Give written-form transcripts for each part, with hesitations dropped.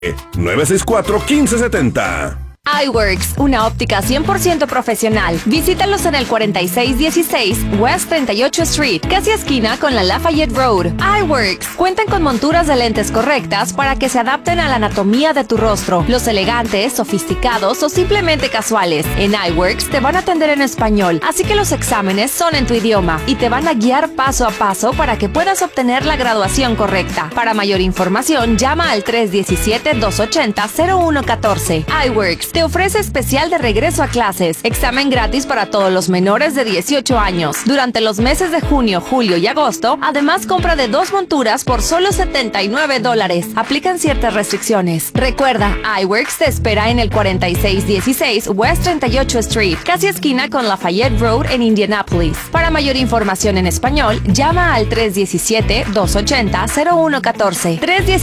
964-1570. iWorks, una óptica 100% profesional. Visítalos en el 4616 West 38 Street, casi esquina con la Lafayette Road. iWorks cuentan con monturas de lentes correctas para que se adapten a la anatomía de tu rostro. Los elegantes, sofisticados o simplemente casuales. En iWorks te van a atender en español, así que los exámenes son en tu idioma y te van a guiar paso a paso para que puedas obtener la graduación correcta. Para mayor información, llama al 317-280-0114. iWorks te ofrece especial de regreso a clases. Examen gratis para todos los menores de 18 años. Durante los meses de junio, julio y agosto, además compra de 2 monturas por solo $79. Aplican ciertas restricciones. Recuerda, iWorks te espera en el 4616 West 38 Street, casi esquina con Lafayette Road en Indianapolis. Para mayor información en español, llama al 317-280-0114.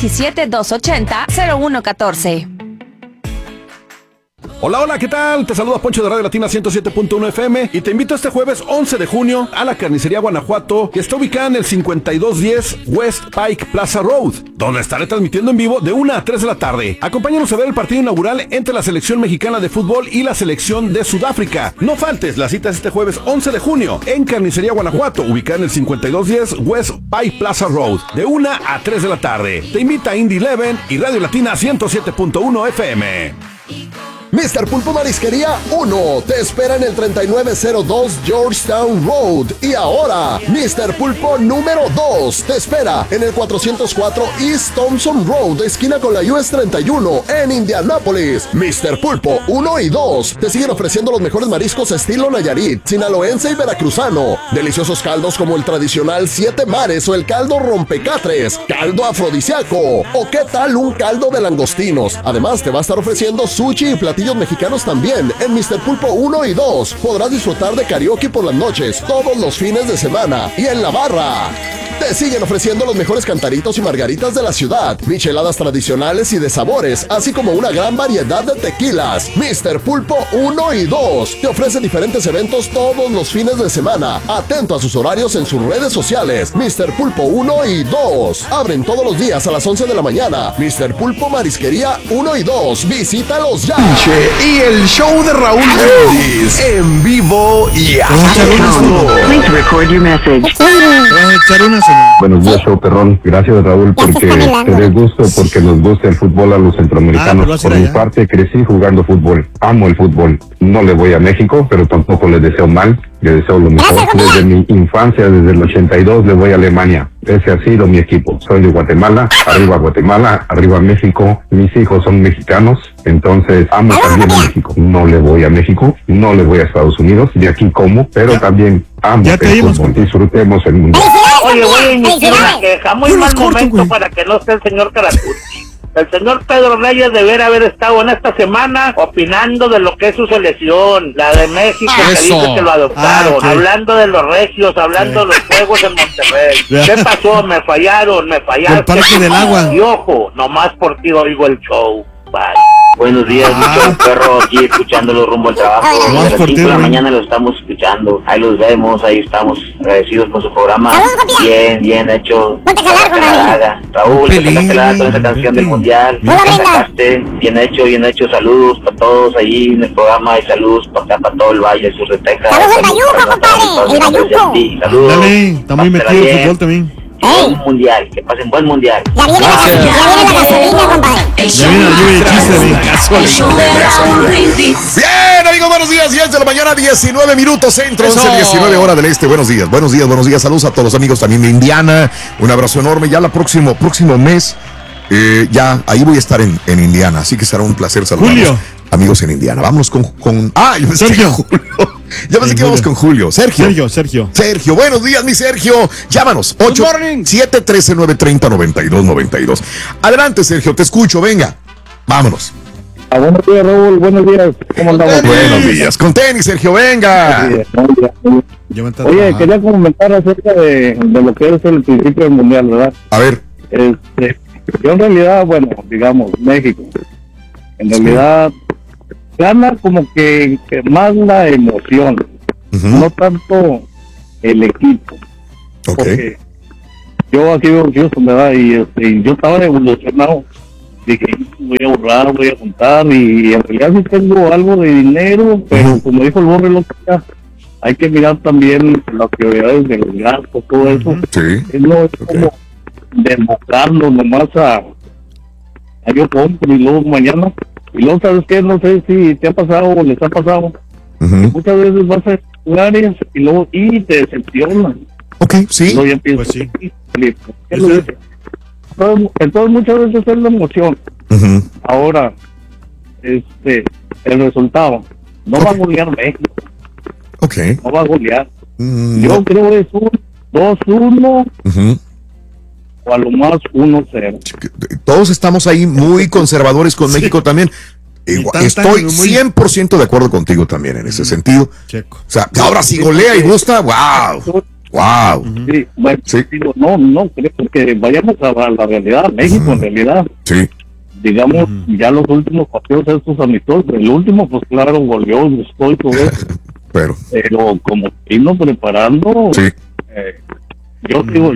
317-280-0114. Hola, ¿qué tal? Te saluda Poncho de Radio Latina 107.1 FM y te invito este jueves 11 de junio a la Carnicería Guanajuato, que está ubicada en el 5210 West Pike Plaza Road, donde estaré transmitiendo en vivo de 1 a 3 de la tarde. Acompáñanos a ver el partido inaugural entre la selección mexicana de fútbol y la selección de Sudáfrica. No faltes, la cita es este jueves 11 de junio en Carnicería Guanajuato, ubicada en el 5210 West Pike Plaza Road, de 1 a 3 de la tarde. Te invita Indy Eleven y Radio Latina 107.1 FM. Mr. Pulpo Marisquería 1 te espera en el 3902 Georgetown Road. Y ahora, Mr. Pulpo número 2 te espera en el 404 East Thompson Road, esquina con la US 31 en Indianápolis. Mr. Pulpo 1 y 2 te siguen ofreciendo los mejores mariscos estilo Nayarit, sinaloense y veracruzano. Deliciosos caldos como el tradicional 7 mares o el caldo rompecatres, caldo afrodisíaco o qué tal un caldo de langostinos. Además te va a estar ofreciendo sushi y platillos mexicanos también en Mr. Pulpo 1 y 2. Podrás disfrutar de karaoke por las noches, todos los fines de semana y en la barra. Te siguen ofreciendo los mejores cantaritos y margaritas de la ciudad, micheladas tradicionales y de sabores, así como una gran variedad de tequilas. Mr. Pulpo 1 y 2 te ofrece diferentes eventos todos los fines de semana. Atento a sus horarios en sus redes sociales. Mr. Pulpo 1 y 2 abren todos los días a las 11 de la mañana. Mr. Pulpo Marisquería 1 y 2. Visítalos ya. Y el show de Raúl Brindis en vivo y a todo. Please record your message. Buenos días, show perrón. Gracias, Raúl, porque te dé gusto, porque nos gusta el fútbol a los centroamericanos. Por mi parte, crecí jugando fútbol. Amo el fútbol. No le voy a México, pero tampoco le deseo mal. Le deseo lo mejor. Desde mi infancia, desde el 82, le voy a Alemania. Ese ha sido mi equipo. Soy de Guatemala, arriba México. Mis hijos son mexicanos, entonces amo también a México. No le voy a México, no le voy a Estados Unidos, de aquí como, pero también amo el fútbol. Disfrutemos el mundo. Oye, voy a iniciar una queja. Muy mal momento para que no esté el señor Caracucci. El señor Pedro Reyes debería haber estado en esta semana opinando de lo que es su selección, la de México, que dice que lo adoptaron, hablando de los regios, hablando de los juegos en Monterrey. ¿Qué pasó? Me fallaron. El parque del agua. Y ojo, nomás por ti oigo el show. Bye. Buenos días, mucho perro aquí escuchándolo rumbo al trabajo. Desde las 5 de la mañana lo estamos escuchando. Ahí los vemos, ahí estamos agradecidos con su programa. Bien hecho. Raúl, que sacaste toda esa canción del mundial. Sacaste, bien hecho. Saludos para todos ahí en el programa y saludos para acá, para todo el Valle, Surreteca. Saludos al Bayuco, compadre. El Bayuco. Saludos. Dale, está muy metido el fútbol también. Buen mundial, que pasen buen mundial. Ya viene la gasolina, compadre. Bien, amigos, buenos días. 10 de la mañana, 19 minutos centro, 11:19 hora del este. Buenos días. Saludos a todos los amigos también de Indiana. Un abrazo enorme. Ya el próximo mes, ya ahí voy a estar en Indiana. Así que será un placer saludarlos. Amigos en Indiana. Vámonos con yo pensé Sergio. Yo pensé que íbamos con Julio. Sergio, buenos días, mi Sergio. Llámanos. 8-713-930-9292. Adelante, Sergio, te escucho. Venga, vámonos. Buenos días, Raúl. Buenos días. ¿Cómo andamos? Buenos días. Con tenis, Sergio, venga. Oye, quería comentar acerca de lo que es el principio del mundial, ¿verdad? A ver. Yo en realidad, digamos, México. En realidad gana como que más la emoción, no tanto el equipo. Porque yo aquí vivo en Houston, ¿verdad? Y yo estaba evolucionado dije, voy a ahorrar, voy a juntar, y en realidad sí tengo algo de dinero, pero como dijo el Borre el otro día, hay que mirar también las prioridades del gasto, todo eso. Sí. No es como desbocarlo nomás a yo compro y luego mañana, y luego sabes qué, no sé si te ha pasado o les ha pasado, que muchas veces vas a lugares y luego te decepcionan. Ok, sí. Luego ya empiezas, Pues sí. Entonces muchas veces es la emoción. Ahora, el resultado no va a golear México. No va a golear. Yo creo que es un 2-1 o a lo más 1-0. Todos estamos ahí muy conservadores con México también. Estoy 100% de acuerdo contigo también en ese sentido. Checo. O sea, ahora si golea y gusta, wow. Sí, bueno, digo, no creo que vayamos a la realidad. México en realidad, digamos, ya los últimos partidos estos amistosos, el último pues claro goleó, gustó y todo eso, pero como vino preparando, yo digo,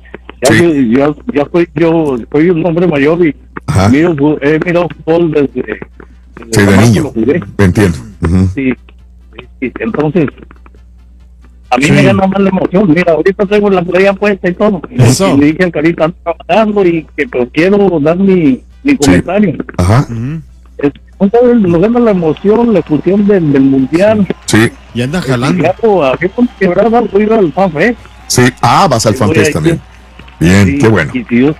ya soy un hombre mayor y he mirado fútbol desde de niño, te entiendo. Sí, entonces a mí me gana más la emoción. Mira, ahorita tengo la playa puesta y todo. Eso. Y le dije al Carita, ando trabajando y que pero quiero dar mi comentario. Entonces nos gana la emoción, la fusión del mundial. Sí. Y anda jalando. Voy a ir al FanFest. Sí. Vas al FanFest también. Bien, qué bueno. Y Dios,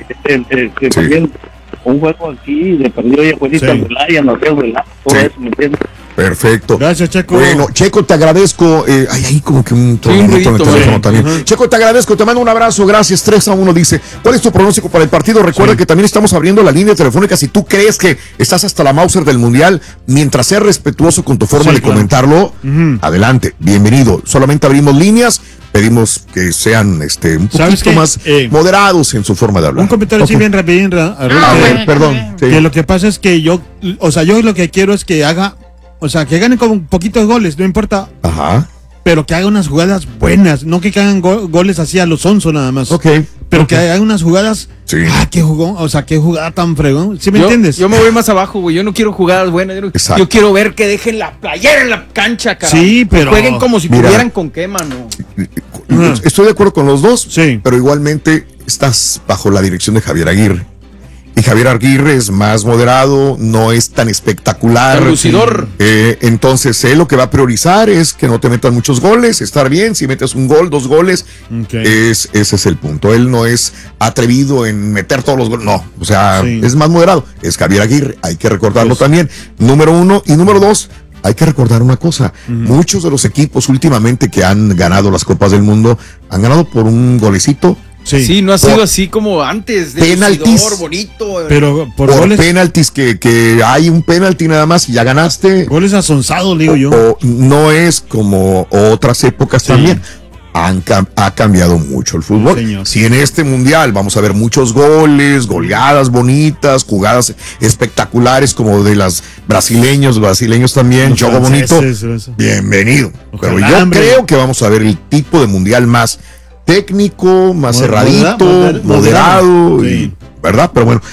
también un juego aquí de perdido y abuelita en Relaya, no sé, todo eso, ¿me entiendes? Perfecto. Gracias, Checo. Bueno, Checo, te agradezco. Ahí como que un tronito en el teléfono también. Checo, te agradezco, te mando un abrazo. Gracias. 3-1 dice. ¿Cuál es tu pronóstico para el partido? Recuerda que también estamos abriendo la línea telefónica. Si tú crees que estás hasta la Mauser del Mundial, mientras seas respetuoso con tu forma de comentarlo, adelante, bienvenido. Solamente abrimos líneas. Pedimos que sean un poquito más moderados en su forma de hablar. Un comentario así bien rapidín, perdón. Que lo que pasa es que yo lo que quiero es que haga, que ganen con poquitos goles, no importa. Pero que haga unas jugadas buenas, no que hagan goles así a los sonso nada más. Pero que haga unas jugadas. Qué jugón, qué jugada tan fregón. ¿Sí me entiendes? Yo me voy más abajo, güey. Yo no quiero jugadas buenas. Yo quiero ver que dejen la playera en la cancha, carajo. Sí, pero jueguen como si tuvieran con qué, mano. Estoy de acuerdo con los dos, pero igualmente estás bajo la dirección de Javier Aguirre. Y Javier Aguirre es más moderado, no es tan espectacular. Lucidor. Entonces, él lo que va a priorizar es que no te metan muchos goles, estar bien. Si metes un gol, 2 goles, ese es el punto. Él no es atrevido en meter todos los goles, no. Es más moderado. Es Javier Aguirre, hay que recordarlo también. Número 1 y número 2. Hay que recordar una cosa, muchos de los equipos últimamente que han ganado las Copas del Mundo han ganado por un golecito. Sí, no ha sido así como antes, de penaltis, bonito. Pero por goles, penaltis que hay un penalti nada más y ya ganaste. Goles asonzados, digo yo. O no es como otras épocas también. Ha cambiado mucho el fútbol. Si en este mundial vamos a ver muchos goles, goleadas bonitas, jugadas espectaculares como de las brasileños también, juego bonito, bienvenido. Pero yo creo que vamos a ver el tipo de mundial más técnico, más cerradito, moderado, ¿verdad? Pero bueno,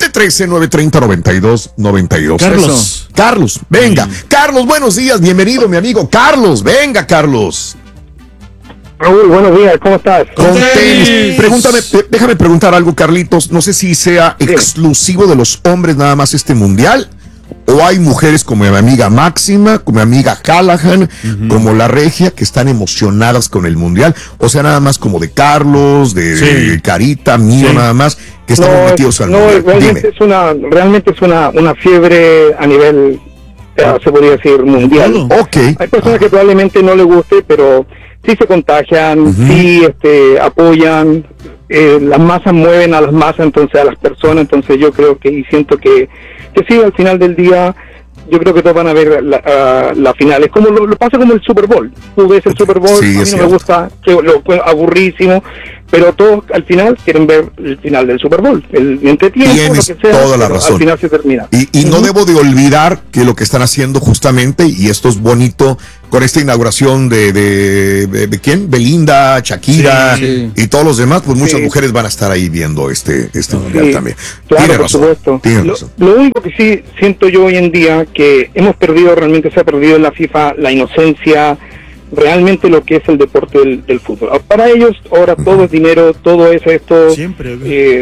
713-930-9292. Carlos, venga. Carlos, buenos días, bienvenido, mi amigo. Carlos, venga, Carlos. Raúl, buenos días, ¿cómo estás? Con tenis. Déjame preguntar algo, Carlitos. No sé si sea exclusivo de los hombres nada más este mundial, o hay mujeres como mi amiga Máxima, como mi amiga Callahan, como la Regia, que están emocionadas con el mundial, o sea, nada más como de Carlos, de Carita, mío, nada más, que estamos metidos al mundial. Realmente es una fiebre a nivel, se podría decir, mundial. Hay personas que probablemente no les guste, pero sí se contagian, sí apoyan, las masas mueven a las masas, entonces a las personas, entonces yo creo que y siento que sí, al final del día yo creo que todos van a ver la final. Es como lo pasa como el Super Bowl. Tú ves el Super Bowl, a mí no me gusta, que lo aburrísimo, pero todos al final quieren ver el final del Super Bowl, el entretiempo, tienes lo que sea, toda la razón. Al final se termina. Y no debo de olvidar que lo que están haciendo justamente, y esto es bonito, con esta inauguración de ¿quién? Belinda, Shakira y todos los demás, pues muchas mujeres van a estar ahí viendo este mundial también. Claro, Tiene por razón. supuesto. Tiene razón. Lo único que sí siento yo hoy en día, que hemos perdido, realmente se ha perdido en la FIFA la inocencia, realmente lo que es el deporte del fútbol. Para ellos ahora todo es dinero, todo es esto. Siempre.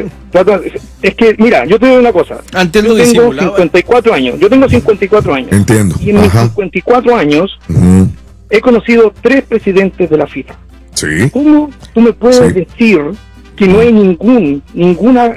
Es que, mira, yo te digo una cosa. Antes yo lo tengo disimulaba. 54 años. Yo tengo 54 años. Entiendo. Y en mis 54 años he conocido 3 presidentes de la FIFA. Sí. ¿Cómo tú me puedes decir que no hay ninguna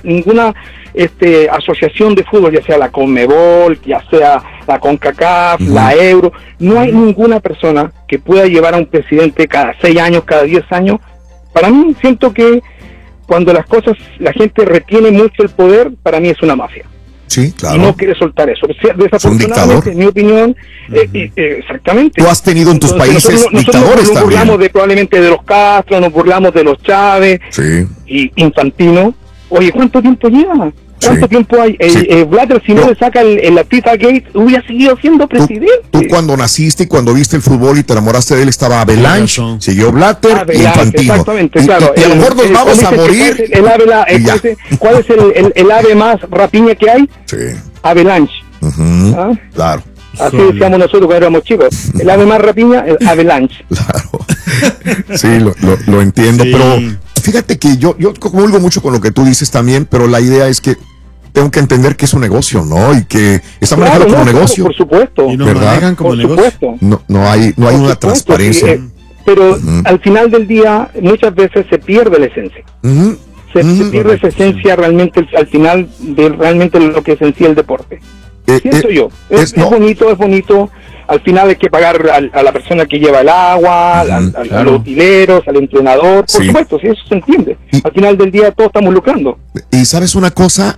asociación de fútbol, ya sea la CONMEBOL, ya sea la CONCACAF, la Euro, no hay ninguna persona que pueda llevar a un presidente cada 6 años, cada 10 años? Para mí, siento que cuando la gente retiene mucho el poder, para mí es una mafia. Sí, claro. Y no quiere soltar eso. Desafortunadamente, en mi opinión, exactamente. Tú has tenido en tus países dictadores nos burlamos también. probablemente de los Castro, nos burlamos de los Chávez, y Infantino. Oye, ¿cuánto tiempo lleva? ¿Cuánto tiempo hay? Blatter, si no le saca la FIFA Gate, hubiera seguido siendo presidente. Tú cuando naciste y cuando viste el fútbol y te enamoraste de él, estaba Avalanche, siguió Blatter y Infantino. Exactamente, claro. Y a lo mejor nos vamos a morir. ¿Cuál es el ave más rapiña que hay? Avalanche. Claro. Así decíamos nosotros cuando éramos chicos. El ave más rapiña, el Avalanche. Claro. Sí, lo entiendo, pero fíjate que yo comulgo mucho con lo que tú dices también, pero la idea es que tengo que entender que es un negocio, ¿no? Y que está manejado como negocio. Por supuesto. Y nos manejan como negocio. No hay una transparencia. Pero al final del día, muchas veces se pierde la esencia. Se pierde esa esencia realmente al final de realmente lo que es en sí el deporte. Siento yo. Es bonito. Al final hay que pagar a la persona que lleva el agua, a los utileros, al entrenador. Por supuesto, si eso se entiende. Al final del día todos estamos lucrando. Y sabes una cosa,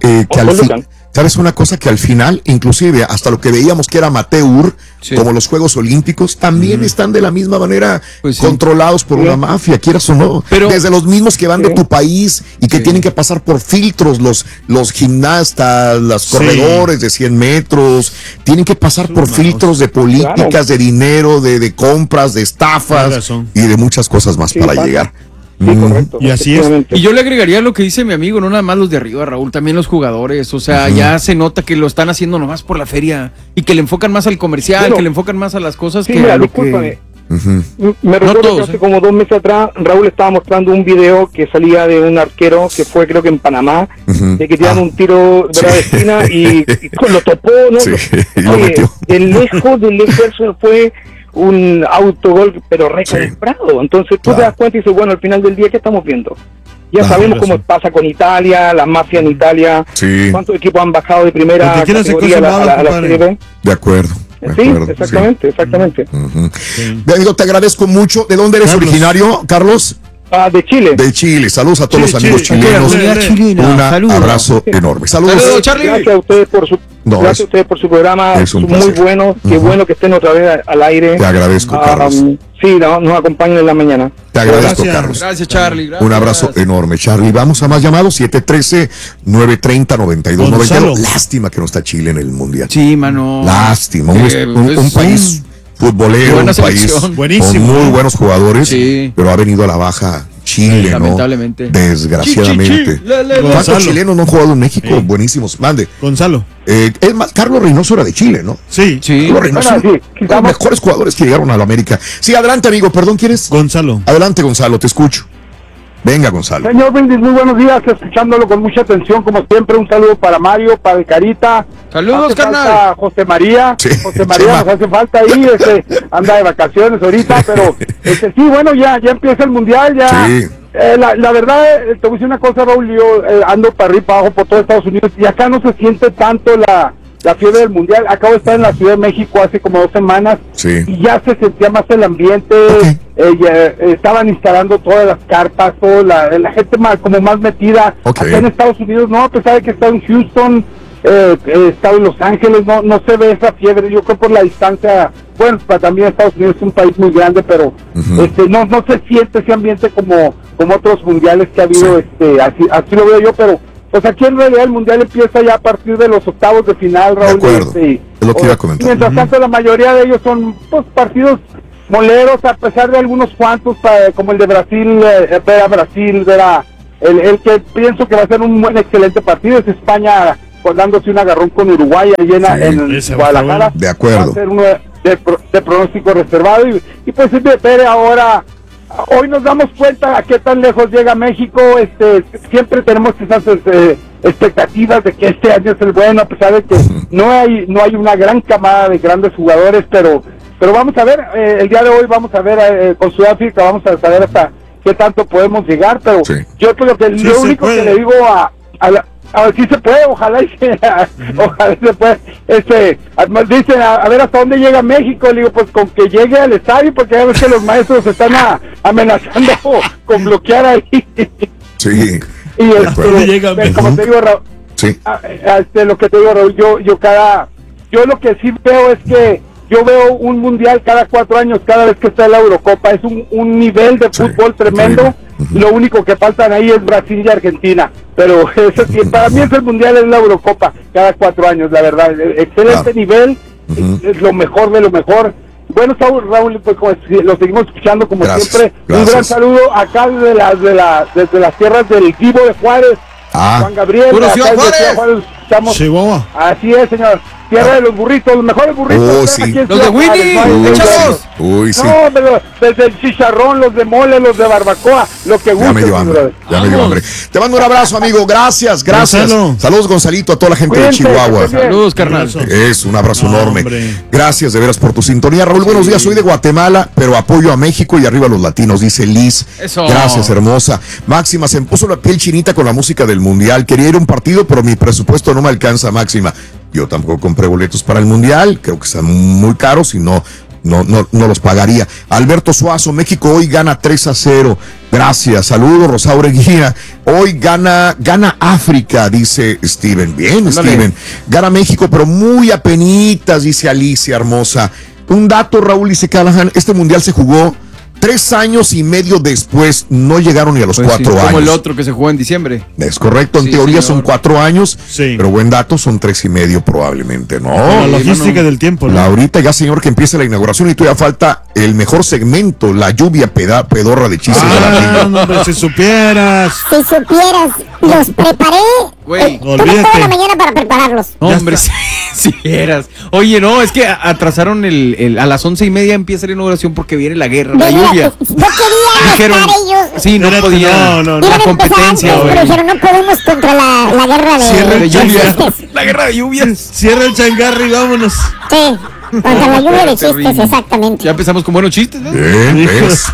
que al final, inclusive hasta lo que veíamos que era amateur, como los Juegos Olímpicos, también están de la misma manera controlados por una mafia, quieras o no. Pero, desde los mismos que van de tu país y que tienen que pasar por filtros, los gimnastas, los corredores de 100 metros, tienen que pasar por filtros de políticas, de dinero, de compras, de estafas y de muchas cosas más para llegar. Sí, correcto. Y así es. Y yo le agregaría lo que dice mi amigo, no nada más los de arriba, Raúl, también los jugadores. O sea, ya se nota que lo están haciendo nomás por la feria y que le enfocan más al comercial, que le enfocan más a las cosas que a lo que... Me recuerdo que hace como 2 meses atrás Raúl estaba mostrando un video que salía de un arquero que fue creo que en Panamá, de que tiraron un tiro de la esquina y lo topó, ¿no? De lejos eso fue un autogol pero recomprado. Entonces tú te das cuenta y dices, bueno, al final del día, ¿qué estamos viendo? Ya sabemos cómo pasa con Italia, la mafia en Italia, cuántos equipos han bajado de primera categoría a la Serie B. De acuerdo. Sí, exactamente. Amigo, te agradezco mucho. ¿De dónde eres originario, Carlos? De Chile. De Chile. Saludos a todos los amigos chilenos. Un abrazo enorme. Saludos. Charlie. Gracias a ustedes por su programa. Es un muy bueno. Qué bueno que estén otra vez al aire. Te agradezco, Carlos. Sí, nos acompañan en la mañana. Te agradezco, Carlos. Gracias, Charlie. Un abrazo enorme, Charlie. Vamos a más llamados. 713-930-9290. Lástima que no está Chile en el Mundial. Sí, mano. Lástima. Un país futbolero, un país con muy buenos jugadores, pero ha venido a la baja Chile, lamentablemente. ¿no? Desgraciadamente. ¿Cuántos chilenos no han jugado en México? Buenísimos. Mande. Gonzalo. Es más, Carlos Reynoso era de Chile, ¿no? Sí. Carlos Reynoso, los mejores jugadores que llegaron a la América. Sí, adelante, amigo. Perdón, ¿quién es? Gonzalo. Adelante, Gonzalo, te escucho. Venga, Gonzalo. Señor Brindis, muy buenos días, escuchándolo con mucha atención, como siempre. Un saludo para Mario, para el Carita. Saludos, carnal. José María. Sí, José María nos hace falta ahí, anda de vacaciones ahorita, pero sí, bueno, ya empieza el Mundial, ya. Sí. La verdad, te voy a decir una cosa, Raúl, yo ando para arriba y para abajo por todo Estados Unidos y acá no se siente tanto la fiebre del Mundial. Acabo de estar en la Ciudad de México hace como 2 semanas y ya se sentía más el ambiente. Estaban instalando todas las carpas, la gente como más metida. Acá en Estados Unidos, no, a pesar de que está en Houston, estado en Los Ángeles, no se ve esa fiebre, yo creo por la distancia, bueno, también Estados Unidos es un país muy grande, pero no se siente ese ambiente como otros mundiales que ha habido, así lo veo yo, pero pues aquí en realidad el mundial empieza ya a partir de los octavos de final, Raúl. De acuerdo, es lo que iba a comentar. Mientras tanto la mayoría de ellos son pues partidos moleros, a pesar de algunos cuantos, como el de Brasil, ver a Brasil, ver a el que pienso que va a ser un excelente partido es España dándose un agarrón con Uruguay allá en Guadalajara. De acuerdo. Va a ser uno de pronóstico reservado y pues ver ahora. Hoy nos damos cuenta a qué tan lejos llega México. Siempre tenemos esas expectativas de que este año es el bueno, a pesar de que no hay una gran camada de grandes jugadores, pero vamos a ver, el día de hoy vamos a ver con Sudáfrica, vamos a saber hasta qué tanto podemos llegar, pero yo creo que lo único que le digo a ver si se puede, ojalá se puede, dicen a ver hasta dónde llega México, le digo pues con que llegue al estadio, porque ya ves que los maestros están amenazando con bloquear ahí. Sí. Y como te digo, Raúl, lo que te digo, Raúl, yo lo que sí veo es que yo veo un mundial cada 4 años, cada vez que está la Eurocopa, es un nivel de fútbol tremendo. Lo único que faltan ahí es Brasil y Argentina, pero para mí es el mundial, es la Eurocopa cada 4 años, la verdad, excelente nivel, es lo mejor de lo mejor. Bueno, Raúl, pues lo seguimos escuchando como siempre. Un gran saludo acá desde las tierras del Divo de Juárez, Juan Gabriel. Juárez. Chihuahua. Así es, señor. Tierra de los burritos, los mejores burritos. Sí. Los de Winnie, échalos. Uy, sí. No, pero desde el chicharrón, los de mole, los de barbacoa, lo que guste. Ya me dio hambre. Te mando un abrazo, amigo. Gracias. Saludos, Gonzalito, a toda la gente de Chihuahua. Saludos, carnal. Es un abrazo enorme. Gracias de veras por tu sintonía, Raúl. Buenos días, soy de Guatemala, pero apoyo a México y arriba los latinos, dice Liz. Eso. Gracias, hermosa. Máxima, se me puso la piel chinita con la música del Mundial. Quería ir a un partido, pero mi presupuesto no me alcanza, Máxima. Yo tampoco compré boletos para el Mundial, creo que están muy caros y no los pagaría. Alberto Suazo, México hoy gana 3-0. Gracias, saludos, Rosaura Guía. Hoy gana África, dice Steven. Bien, Ándale. Steven. Gana México, pero muy apenitas, dice Alicia hermosa. Un dato, Raúl, dice Callahan, este Mundial se jugó 3 años y medio después, no llegaron ni a los 4 años. Como el otro que se jugó en diciembre. Es correcto, en teoría son 4 años, pero buen dato, son 3 y medio probablemente, ¿no? La logística del tiempo, ¿no? Ahorita ya, señor, que empiece la inauguración y todavía falta el mejor segmento, la lluvia pedorra de chistes. No, hombre, si supieras. Si supieras, los preparé. Güey, tuve toda la mañana para prepararlos. No, hombre, si eras. Oye, no, es que atrasaron a las 11:30 empieza la inauguración porque viene la guerra, la lluvia. No querían Dijeron, estar ellos. Sí, no podían. No. La competencia, pero dijeron, no podemos contra la guerra de lluvia. La guerra de lluvias. Cierra el changarro y vámonos. Sí. Contra la lluvia de chistes, exactamente. Ya empezamos con buenos chistes, ¿no? Bien,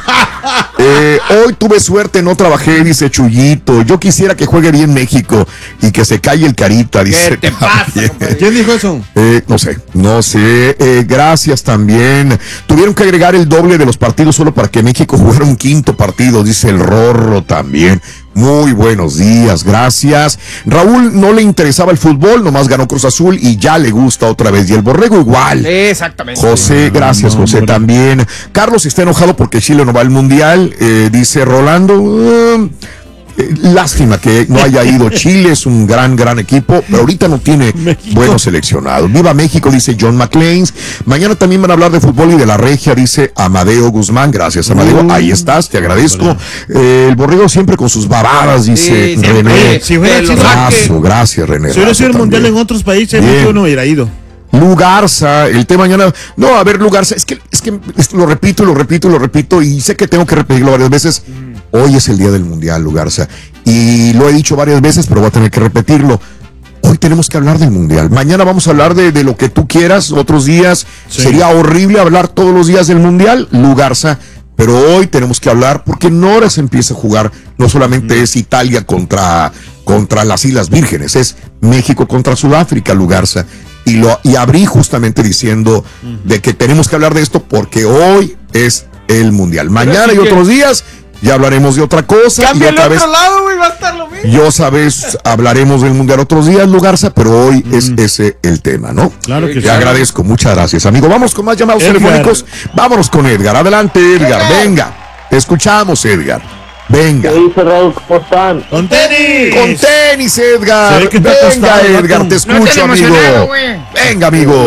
hoy tuve suerte, no trabajé, dice Chuyito. Yo quisiera que juegue bien México y que se calle el Carita, dice. ¿Qué te pasa? ¿Quién dijo eso? No sé. Gracias también. Tuvieron que agregar el doble de los partidos solo para que México jugara un 5º partido, dice el Rorro también. Muy buenos días, gracias. Raúl no le interesaba el fútbol, nomás ganó Cruz Azul y ya le gusta otra vez. Y el Borrego igual. Exactamente. José, gracias, José también. Carlos está enojado porque Chile no va al Mundial, dice Rolando. Lástima que no haya ido. Chile es un gran equipo, pero ahorita no tiene buenos seleccionados. Viva México, dice John McLean. Mañana también van a hablar de fútbol y de la regia, dice Amadeo Guzmán. Gracias, Amadeo. Ahí estás, te agradezco. El Borrego siempre con sus babadas, dice René. Gracias, René. Si hubiera sido el Mundial en otros países, uno hubiera ido. Lugarza, el tema mañana. No, a ver, Lugarza, es que lo repito y sé que tengo que repetirlo varias veces. Hoy es el día del Mundial, Lugarza, y lo he dicho varias veces, pero voy a tener que repetirlo. Hoy tenemos que hablar del Mundial. Mañana vamos a hablar de lo que tú quieras, otros días. Sería horrible hablar todos los días del Mundial, Lugarza, pero hoy tenemos que hablar porque en horas empieza a jugar. No solamente es Italia contra las Islas Vírgenes, es México contra Sudáfrica, Lugarza. Y abrí justamente diciendo de que tenemos que hablar de esto porque hoy es el Mundial. Mañana y otros días ya hablaremos de otra cosa. Cambia y otra el otro vez, lado, güey, va a estar lo mismo. yo sabes, hablaremos del Mundial otros días, Lugarza, pero hoy es ese el tema, ¿no? Claro que sí. Te agradezco, muchas gracias, amigo. Vamos con más llamados telefónicos. Vámonos con Edgar. Adelante, Edgar, venga. Te escuchamos, Edgar. Venga. ¿Qué dice, Raúl? ¿Cómo están? ¡Con tenis! Con tenis, Edgar. Venga, Edgar, te escucho, amigo. Venga, amigo.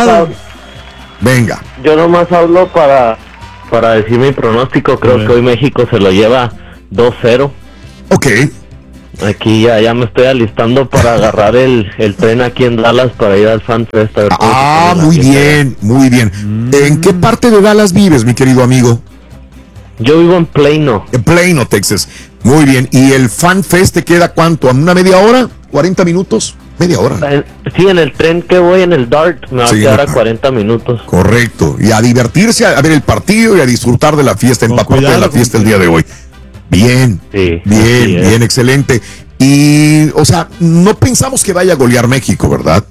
Venga. Yo nomás hablo para decir mi pronóstico. Creo que hoy México se lo lleva 2-0. Ok. Aquí ya me estoy alistando para agarrar el tren aquí en Dallas para ir al Fan Fest. Muy bien, muy bien. ¿En qué parte de Dallas vives, mi querido amigo? Yo vivo en Plano. En Plano, Texas. Muy bien. ¿Y el Fan Fest te queda cuánto? ¿A una media hora? ¿40 minutos? Media hora. Sí, en el tren que voy en el DART me va a quedar a 40 minutos. Correcto. Y a divertirse, a ver el partido y a disfrutar de la fiesta, empaparte de la fiesta el día de hoy. Bien, sí, bien, excelente. Y, o sea, no pensamos que vaya a golear México, ¿verdad?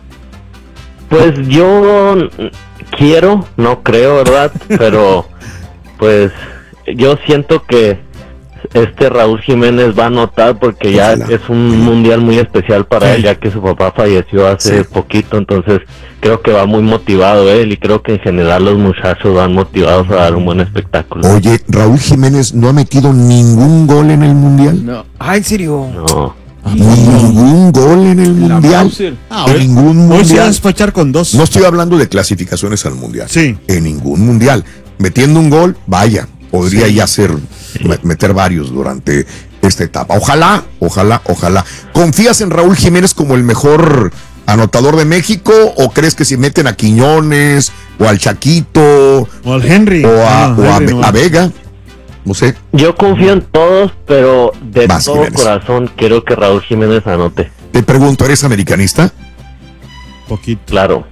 Pues yo quiero, no creo, ¿verdad? Pero, pues, yo siento que Raúl Jiménez va a anotar porque ya es un mundial muy especial para él, ya que su papá falleció hace poquito, entonces creo que va muy motivado él y creo que en general los muchachos van motivados a dar un buen espectáculo. Oye, Raúl Jiménez no ha metido ningún gol en el mundial. No. Ah, ¿en serio? No. Ningún gol en el mundial. Ningún mundial. Hoy se va a despachar con 2. No estoy hablando de clasificaciones al mundial. Sí. En ningún mundial. Metiendo un gol, vaya, podría ya meter varios durante esta etapa. Ojalá. ¿Confías en Raúl Jiménez como el mejor anotador de México o crees que si meten a Quiñones o al Chaquito o al Henry o a Vega? No sé. Yo confío en todos, pero de todo corazón quiero que Raúl Jiménez anote. Te pregunto, ¿eres americanista? Poquito. Claro.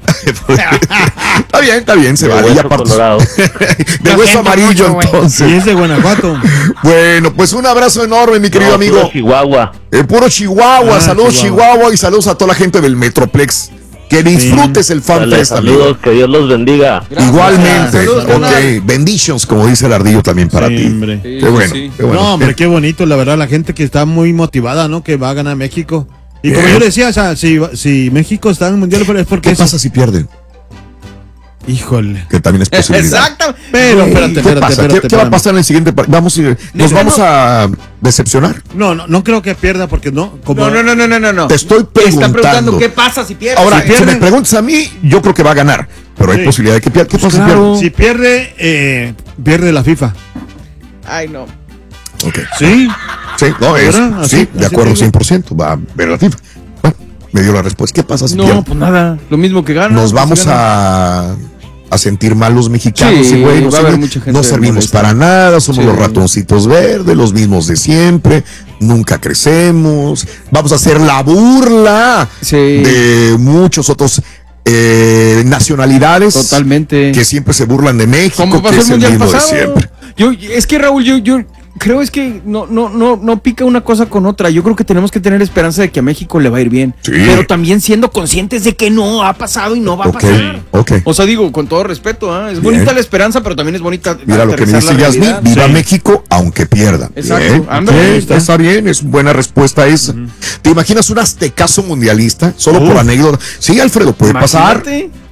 Está bien, se vale. De hueso amarillo, entonces. Y es de Guanajuato. Bueno, pues un abrazo enorme, mi querido amigo. Puro Chihuahua. Puro Chihuahua. Saludos, Chihuahua, y saludos a toda la gente del Metroplex. Que disfrutes el Fan Fest, amigo. Saludos, que Dios los bendiga. Gracias. Igualmente. Saludos, benditions, como dice el Ardillo también para ti. Hombre. Qué bueno. No, hombre, qué bonito, la verdad, la gente que está muy motivada, ¿no? Que va a ganar México. Y como yo decía, o sea, si México está en el mundial es porque... ¿Qué pasa si pierden? Híjole. Que también es posibilidad. Exactamente. Pero, espérate. ¿Qué va a pasar en el siguiente partido? ¿Nos vamos a decepcionar? No creo que pierda porque no. No. Te estoy preguntando. Está preguntando qué pasa si pierde. Ahora, si me preguntas a mí, yo creo que va a ganar. Pero hay posibilidad de que pierda. ¿Qué pasa si pierde? Si pierde, pierde la FIFA. Ay, no. Ok. ¿Sí? Sí, de acuerdo, 100%. Va a ver la FIFA. Bueno, me dio la respuesta. ¿Qué pasa si pierde? No, pues nada. Lo mismo que gana. Nos vamos a sentir mal los mexicanos. Sí, güey, no servimos para nada. Somos los ratoncitos verdes, los mismos de siempre. Nunca crecemos. Vamos a hacer la burla de muchos otros nacionalidades. Totalmente. Que siempre se burlan de México. Como pasó que es el mundial mismo pasado. de siempre. Es que Raúl, yo creo es que no pica una cosa con otra. Yo creo que tenemos que tener esperanza de que a México le va a ir bien. Sí. Pero también siendo conscientes de que no ha pasado y no va a pasar. Okay. O sea, digo, con todo respeto, es bonita la esperanza, pero también es bonita. Mira lo que me dice Yasmín, viva México aunque pierda. Exacto. Está bien, es buena respuesta esa. ¿Te imaginas un aztecaso mundialista? Solo por anécdota. Sí, Alfredo, puede pasar.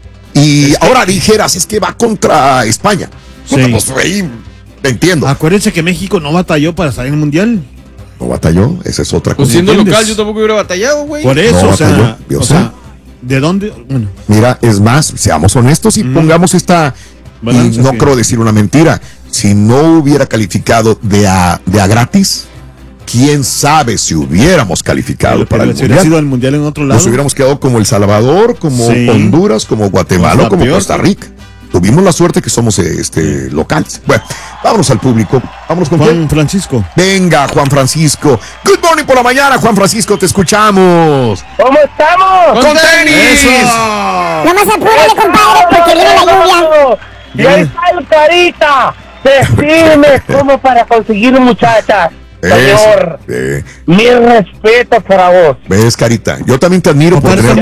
Y ahora dijeras, es que va contra España. Pues ahí entiendo. Acuérdense que México no batalló para estar en el mundial. No batalló, esa es otra cosa. Pues siendo local, yo tampoco hubiera batallado, güey. Por eso, no o sea, ¿de dónde? Bueno. Mira, es más, seamos honestos y pongamos esta. Y no creo decir una mentira. Si no hubiera calificado de a gratis, quién sabe si hubiéramos calificado para el mundial. Sido el mundial en otro lado. Nos hubiéramos quedado como El Salvador, como Honduras, como Guatemala, como Costa Rica. Tuvimos la suerte que somos locales. Bueno, vámonos al público. Vámonos con Juan Francisco. Venga, Juan Francisco. Good morning por la mañana, Juan Francisco, te escuchamos. ¿Cómo estamos? ¡Con tenis! Nomás apúrale, compadre, porque viene la lluvia. Y ahí está el Carita, de firme como para conseguir muchachas. Señor, mi respeto para vos. ¿Ves, Carita? Yo también te admiro por tener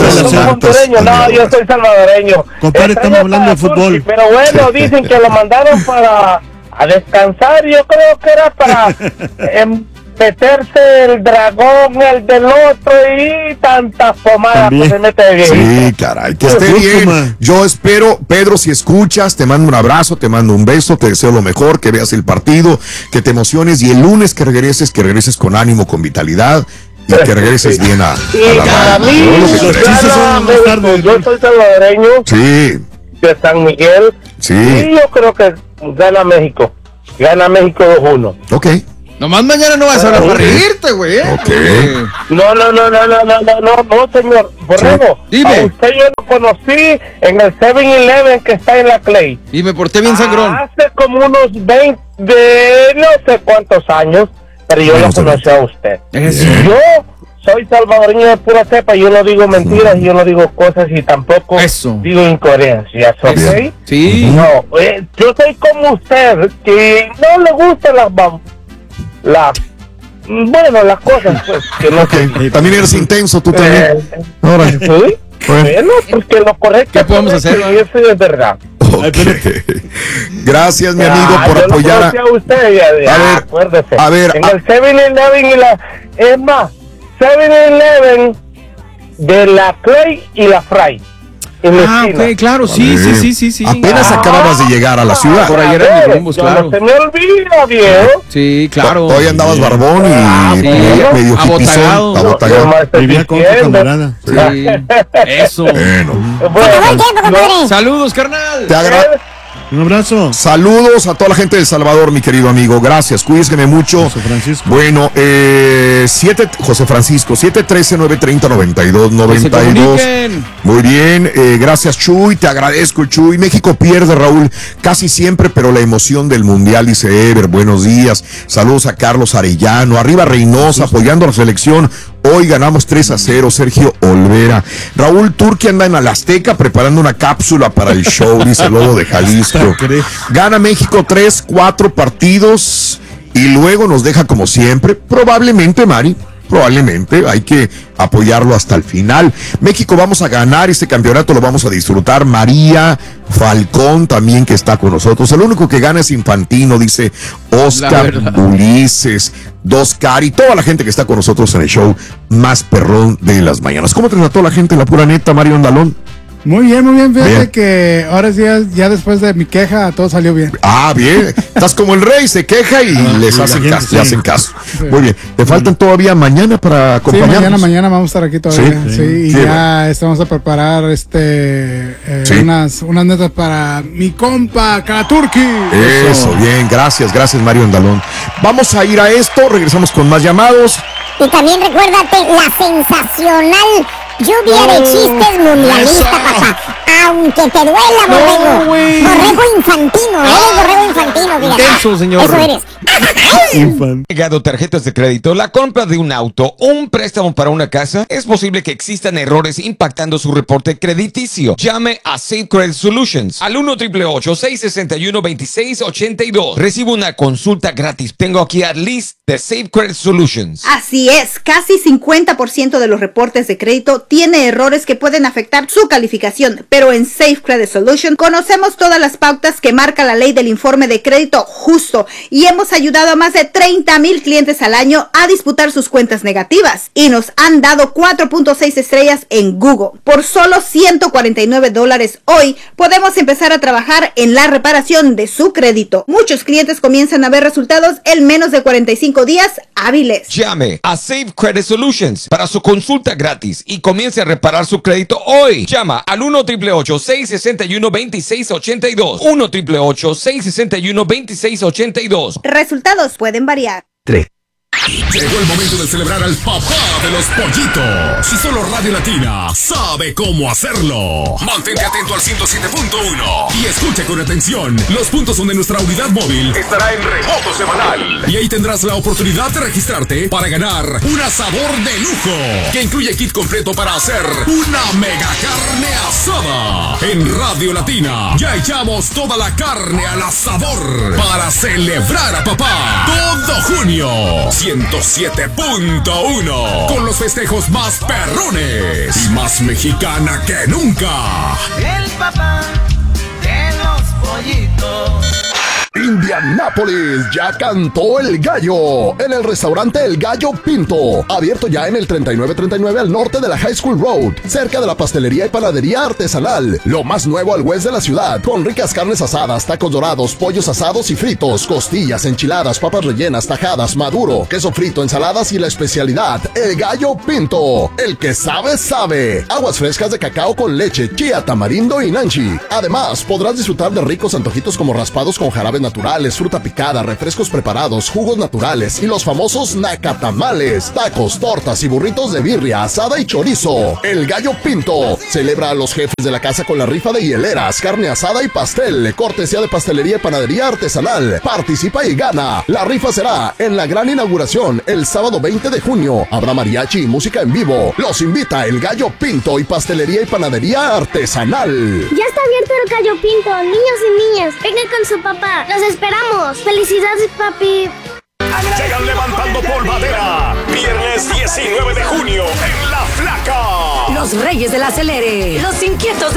No, yo soy salvadoreño. Compadre, estamos hablando de fútbol. Pero bueno, dicen que lo mandaron para a descansar. Yo creo que era para meterse el dragón, el del otro y tantas pomadas que se mete bien. Sí, caray, que esté bien. Yo espero, Pedro, si escuchas, te mando un abrazo, te mando un beso, te deseo lo mejor, que veas el partido, que te emociones y el lunes que regreses con ánimo, con vitalidad. Y que regreses bien a la para mí, yo soy salvadoreño. Sí. De San Miguel. Sí. Y yo creo que gana México. Gana México 2-1. Ok. Nomás mañana no vas a hablar para reírte, güey. Ok. No, señor. Borrego, dime. A usted yo lo conocí en el 7-Eleven que está en la Clay. Y me porté bien sangrón. Hace como unos 20, no sé cuántos años, pero yo lo conocí a usted. Yo soy salvadoreño de pura cepa, yo no digo mentiras, yo no digo cosas y tampoco digo incoherencias, ¿ok? Sí. No, yo soy como usted, que no le gustan las cosas, pues, que no sé. También eres intenso, tú también. ¿Sí? Bueno, porque lo correcto. ¿Qué podemos hacer? Eso es verdad. Okay. Gracias, mi amigo, por apoyar a usted. Acuérdese. A ver, en el 7-Eleven es más, 7-Eleven de la Clay y la Fry. Ok, claro, sí. Apenas acababas de llegar a la ciudad. Por ayer en mis rumbos, claro. No se me olvida, viejo. Sí, claro. Hoy andabas barbón y medio abotagado. Vivía con tu camarada. Sí. Eso. Bueno. Saludos, carnal. Te agradezco. Un abrazo. Saludos a toda la gente de El Salvador, mi querido amigo. Gracias, cuídense mucho. José Francisco. Bueno, José Francisco, 713-930-9292. Muy bien, gracias, Chuy. Te agradezco, Chuy. México pierde, Raúl, casi siempre, pero la emoción del mundial, dice Ever. Buenos días. Saludos a Carlos Arellano. Arriba Reynosa, apoyando a la selección. Hoy ganamos 3-0, Sergio Olvera. Raúl Turquía anda en Azteca preparando una cápsula para el show, dice el Lobo de Jalisco. Gana México 3-4 partidos y luego nos deja como siempre. Probablemente, Mari, hay que apoyarlo hasta el final. México vamos a ganar este campeonato, lo vamos a disfrutar. María Falcón también, que está con nosotros. El único que gana es Infantino, dice Oscar Ulises, Doscar y toda la gente que está con nosotros en el show más perrón de las mañanas. ¿Cómo te trató la gente, la pura neta, Mario Andalón? Muy bien. Fíjate que ahora sí, ya después de mi queja, todo salió bien. Ah, bien. Estás como el rey, se queja y les hacen caso. Sí. Le hacen caso. Sí. Muy bien. ¿Te faltan todavía mañana para acompañarnos? Sí, mañana vamos a estar aquí todavía. Sí. Y ya vamos a preparar unas netas para mi compa Karaturki. Eso, bien. Gracias, Mario Andalón. Vamos a ir a esto. Regresamos con más llamados. Y también recuérdate la sensacional lluvia de chistes mundialista, papá. Aunque te duela, Borrego. Borrego infantino, Borrego infantino, fíjate. Eso, señor. Eso eres. Llegado tarjetas de crédito, la compra de un auto o un préstamo para una casa, es posible que existan errores impactando su reporte crediticio. Llame a Safe Credit Solutions al 1-888-661-2682. Recibe una consulta gratis. Tengo aquí a Liz de Safe Credit Solutions. Así es, casi 50% de los reportes de crédito tiene errores que pueden afectar su calificación, pero en Safe Credit Solutions conocemos todas las pautas que marca la ley del informe de crédito justo y hemos ayudado a más de 30,000 clientes al año a disputar sus cuentas negativas y nos han dado 4.6 estrellas en Google. Por solo $149 hoy podemos empezar a trabajar en la reparación de su crédito. Muchos clientes comienzan a ver resultados en menos de 45 días hábiles. Llame a Safe Credit Solutions para su consulta gratis y comience a reparar su crédito hoy. Llama al 1-888-661-2682. 1-888-661-2682. Resultados pueden variar. Llegó el momento de celebrar al papá de los pollitos. Y solo Radio Latina sabe cómo hacerlo. Mantente atento al 107.1 y escuche con atención los puntos donde nuestra unidad móvil estará en remoto semanal. Y ahí tendrás la oportunidad de registrarte para ganar un asador de lujo que incluye kit completo para hacer una mega carne asada. En Radio Latina ya echamos toda la carne al asador para celebrar a papá todo junio. 107.1 con los festejos más perrones y más mexicana que nunca. El papá de los pollitos. Indianápolis, ya cantó el gallo en el restaurante El Gallo Pinto, abierto ya en el 3939 al norte de la High School Road, cerca de la pastelería y panadería artesanal, lo más nuevo al west de la ciudad, con ricas carnes asadas, tacos dorados, pollos asados y fritos, costillas, enchiladas, papas rellenas, tajadas, maduro, queso frito, ensaladas y la especialidad, El Gallo Pinto, el que sabe, sabe, aguas frescas de cacao con leche, chía, tamarindo y nanchi. Además, podrás disfrutar de ricos antojitos como raspados con jarabes naturales, fruta picada, refrescos preparados, jugos naturales y los famosos nacatamales, tacos, tortas y burritos de birria, asada y chorizo. El Gallo Pinto celebra a los jefes de la casa con la rifa de hieleras, carne asada y pastel, cortesía de pastelería y panadería artesanal. Participa y gana. La rifa será en la gran inauguración el sábado 20 de junio. Habrá mariachi y música en vivo. Los invita El Gallo Pinto y pastelería y panadería artesanal. Ya está abierto El Gallo Pinto, niños y niñas, vengan con su papá. ¡Los esperamos! ¡Felicidades, papi! Llegan levantando polvadera. Viernes 19 de junio en La Flaca. Los Reyes del Acelere. Los Inquietos